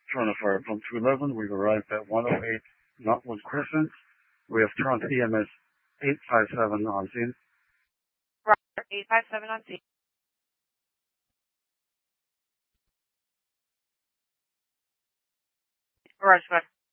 Toronto Fire from 211. We've arrived at 108 Notwood Crescent. We have Toronto EMS 857 on scene. Roger, 857 on scene. Roger,